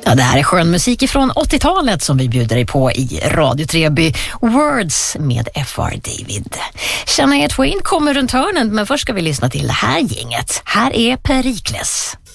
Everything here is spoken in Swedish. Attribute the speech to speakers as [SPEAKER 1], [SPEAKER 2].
[SPEAKER 1] Ja, det här är skön musik ifrån 80-talet som vi bjuder dig på i Radio Treby. Words med F.R. David. Shania Twain kommer runt hörnen, men först ska vi lyssna till det här gänget. Här är Perikles.